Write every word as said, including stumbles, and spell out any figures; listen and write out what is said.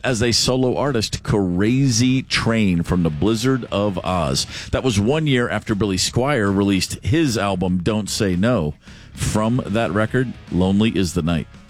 as a solo artist, Crazy Train from the Blizzard of Oz. That was one year after Billy Squier released his album, Don't Say No. From that record, Lonely is the Night.